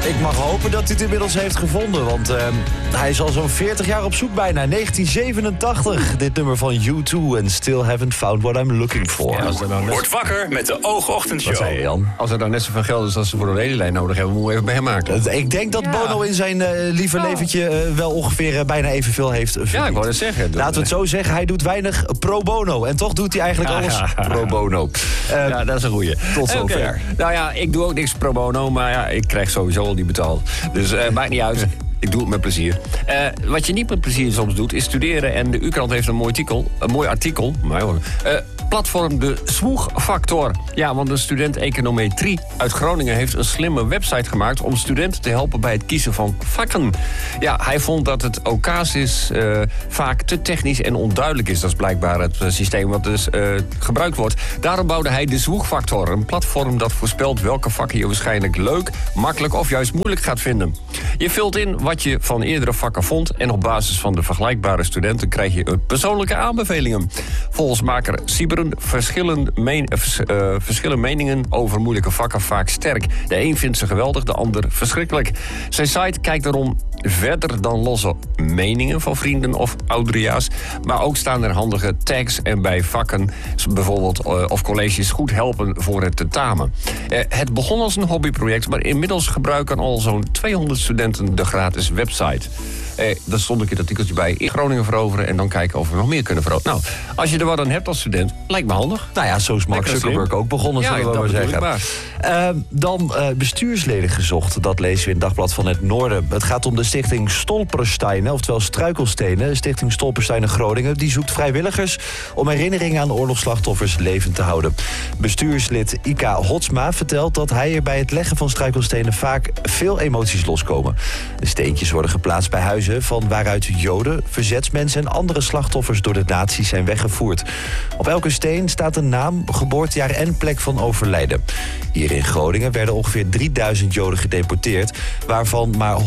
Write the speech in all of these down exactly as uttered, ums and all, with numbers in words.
Ik mag hopen dat hij het inmiddels heeft gevonden, want uh, hij is al zo'n veertig jaar op zoek bijna. negentien zevenentachtig, dit nummer van U twee en Still Haven't Found What I'm Looking For. Ja, als er nou net... Word wakker met de Oogochtendshow. Wat zei je, Jan? Als er nou net zoveel geld is als ze voor een relijn nodig hebben, moeten we even bij hem maken. Ik denk dat ja. Bono in zijn uh, lieve oh. leventje uh, wel ongeveer uh, bijna evenveel heeft verdiend. Ja, ik wou het zeggen. Laten we het zo zeggen, hij doet weinig pro bono. En toch doet hij eigenlijk ja, alles ja. pro bono. Uh, ja, dat is een goeie. Tot zover. Okay. Nou ja, ik doe ook niks pro bono, maar ja, ik krijg sowieso al niet betaald. Dus uh, maakt niet uit. Ik doe het met plezier. Uh, wat je niet met plezier soms doet, is studeren. En de U-krant heeft een mooi artikel. Een mooi artikel. Maar, uh, platform de Zwoegfactor. Ja, want een student econometrie uit Groningen heeft een slimme website gemaakt om studenten te helpen bij het kiezen van vakken. Ja, hij vond dat het O Casis uh, vaak te technisch en onduidelijk is. Dat is blijkbaar het uh, systeem wat dus uh, gebruikt wordt. Daarom bouwde hij de Zwoegfactor. Een platform dat voorspelt welke vakken je waarschijnlijk leuk, makkelijk of juist moeilijk gaat vinden. Je vult in wat je van eerdere vakken vond en op basis van de vergelijkbare studenten krijg je persoonlijke aanbevelingen. Volgens maker Sieberen verschillen, men, uh, verschillen meningen over moeilijke vakken vaak sterk. De een vindt ze geweldig, de ander verschrikkelijk. Zijn site kijkt daarom verder dan losse meningen van vrienden of oudrejaars, maar ook staan er handige tags en bij vakken bijvoorbeeld uh, of colleges goed helpen voor het tentamen. Uh, het begon als een hobbyproject, maar inmiddels gebruiken al zo'n tweehonderd studenten de gratis website. Eh, daar stond ik het artikeltje bij. In Groningen veroveren en dan kijken of we nog meer kunnen veroveren. Nou, als je er wat aan hebt als student, lijkt me handig. Nou ja, zo is Mark Zuckerberg ook begonnen, ja, zullen we maar zeggen. Uh, dan uh, bestuursleden gezocht. Dat lezen we in het Dagblad van het Noorden. Het gaat om de stichting Stolpersteinen, oftewel Struikelstenen. Stichting Stolpersteinen Groningen. Die zoekt vrijwilligers om herinneringen aan oorlogsslachtoffers levend te houden. Bestuurslid Ika Hotsma vertelt dat hij er bij het leggen van struikelstenen vaak veel emoties loskomen. De steentjes worden geplaatst bij huizen van waaruit Joden, verzetsmensen en andere slachtoffers door de nazi's zijn weggevoerd. Op elke steen staat een naam, geboortejaar en plek van overlijden. Hier in Groningen werden ongeveer drieduizend Joden gedeporteerd, waarvan maar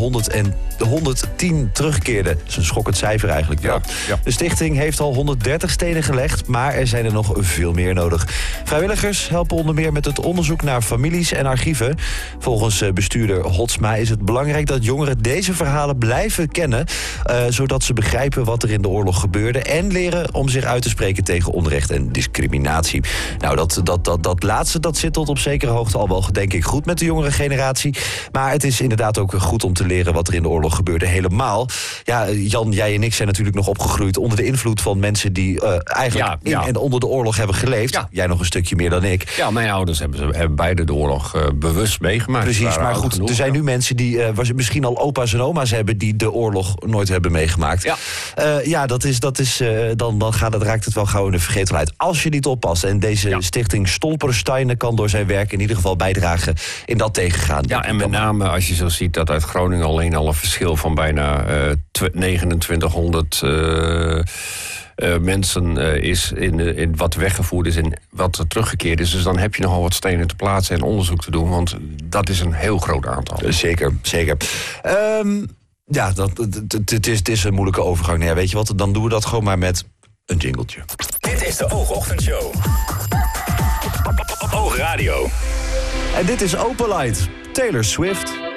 honderdtien terugkeerden. Dat is een schokkend cijfer eigenlijk. Ja. Ja. De stichting heeft al honderddertig stenen gelegd, maar er zijn er nog veel meer nodig. Vrijwilligers helpen onder meer met het onderzoek naar families en archieven. Volgens bestuurder Hotsma is het belangrijk dat jongeren deze verhalen blijven kennen, Uh, zodat ze begrijpen wat er in de oorlog gebeurde en leren om zich uit te spreken tegen onrecht en discriminatie. Nou, dat, dat, dat, dat laatste dat zit tot op zekere hoogte al wel, denk ik, goed met de jongere generatie. Maar het is inderdaad ook goed om te leren wat er in de oorlog gebeurde helemaal. Ja, Jan, jij en ik zijn natuurlijk nog opgegroeid onder de invloed van mensen die uh, eigenlijk ja, ja. in en onder de oorlog hebben geleefd. Ja. Jij nog een stukje meer dan ik. Ja, mijn ouders hebben, hebben beide de oorlog uh, bewust meegemaakt. Precies, maar goed, genoeg, er zijn ja. nu mensen die uh, was misschien al opa's en oma's hebben die de oorlog nooit hebben meegemaakt. Ja, uh, ja dat is, dat is, uh, dan, dan gaat het, raakt het wel gauw in de vergetelheid. Als je niet oppast. En deze ja. stichting Stolpersteinen kan door zijn werk in ieder geval bijdragen in dat tegengaan. Ja, en met name als je zo ziet dat uit Groningen alleen al een verschil van bijna uh, negenentwintighonderd uh, Uh, mensen uh, is in, uh, in wat weggevoerd is en wat er teruggekeerd is. Dus dan heb je nogal wat stenen te plaatsen en onderzoek te doen, want dat is een heel groot aantal. Zeker, zeker. Um, ja, dat, het, het, is, het is een moeilijke overgang. Ja, weet je wat, dan doen we dat gewoon maar met een jingletje. Dit is de Oogochtendshow. Oogradio. En dit is Open Light, Taylor Swift.